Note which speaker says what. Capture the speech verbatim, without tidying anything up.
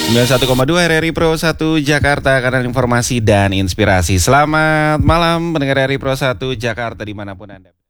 Speaker 1: sembilan puluh satu koma dua R R I Pro satu Jakarta, karena informasi dan inspirasi. Selamat malam pendengar R R I Pro satu Jakarta dimanapun Anda.